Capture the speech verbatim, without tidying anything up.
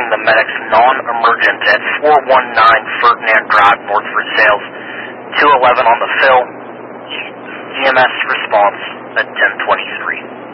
the medics non-emergent at four one nine Ferdinand Drive, Northford Sales, two eleven on the fill. G M S response at ten twenty-three.